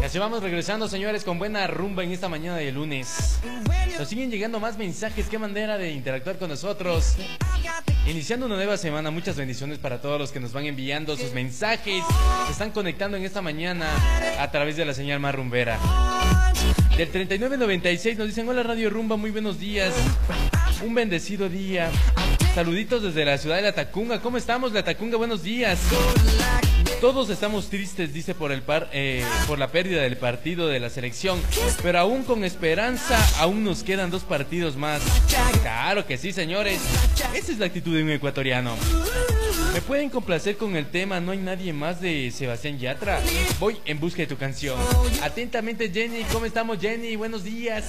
Así vamos regresando, señores, con buena rumba en esta mañana de lunes. Nos siguen llegando más mensajes, qué manera de interactuar con nosotros. Iniciando una nueva semana, muchas bendiciones para todos los que nos van enviando sus mensajes. Se están conectando en esta mañana a través de la señal más rumbera. Del 3996 nos dicen: hola Radio Rumba, muy buenos días. Un bendecido día. Saluditos desde la ciudad de La Tacunga. ¿Cómo estamos, La Tacunga? Buenos días. Todos estamos tristes, dice, por la pérdida del partido de la selección, pero aún con esperanza, aún nos quedan 2 partidos más. Claro que sí, señores. Esa es la actitud de un ecuatoriano. ¿Me pueden complacer con el tema No hay nadie más de Sebastián Yatra? Voy en busca de tu canción. Atentamente, Jenny. ¿Cómo estamos, Jenny? Buenos días.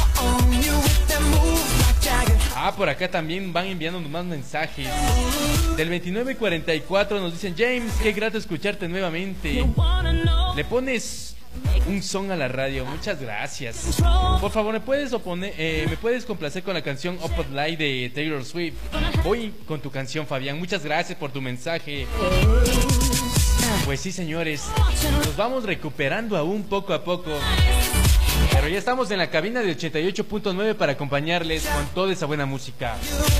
Por acá también van enviándonos más mensajes. Del 2944 nos dicen: James, qué grato escucharte nuevamente. Le pones un son a la radio, muchas gracias. Por favor, ¿me puedes complacer con la canción Up All Night de Taylor Swift? Voy con tu canción, Fabián. Muchas gracias por tu mensaje. Pues sí, señores, nos vamos recuperando aún poco a poco, pero ya estamos en la cabina de 88.9 para acompañarles con toda esa buena música.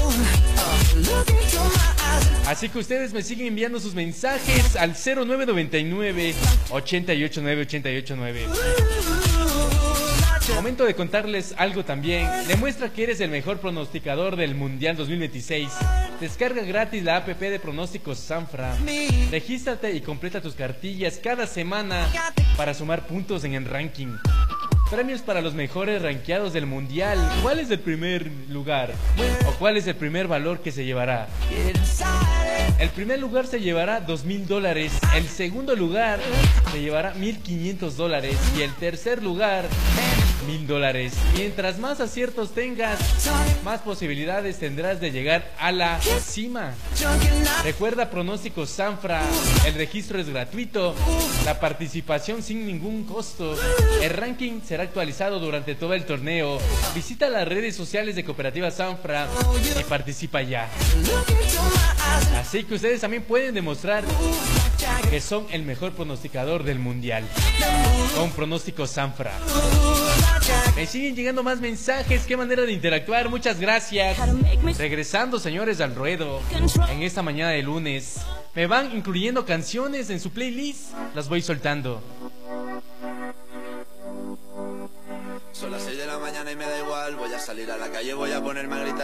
Así que ustedes me siguen enviando sus mensajes al 0999 889 889. Momento de contarles algo también. Demuestra que eres el mejor pronosticador del Mundial 2026. Descarga gratis la app de pronósticos Sanfra. Regístrate y completa tus cartillas cada semana para sumar puntos en el ranking. Premios para los mejores rankeados del mundial. ¿Cuál es el primer lugar? ¿O cuál es el primer valor que se llevará? El primer lugar se llevará $2,000. El segundo lugar se llevará $1,500. Y el tercer lugar, $1,000. Mientras más aciertos tengas, más posibilidades tendrás de llegar a la cima. Recuerda Pronósticos Sanfra. El registro es gratuito. La participación sin ningún costo. El ranking será actualizado durante todo el torneo. Visita las redes sociales de Cooperativa Sanfra y participa ya. Así que ustedes también pueden demostrar que son el mejor pronosticador del mundial con Pronósticos Sanfra. Me siguen llegando más mensajes, qué manera de interactuar, muchas gracias. Regresando, señores, al ruedo en esta mañana de lunes. Me van incluyendo canciones en su playlist, las voy soltando. Son las 6 de la mañana y me da igual. Voy a salir a la calle, voy a ponerme a gritar.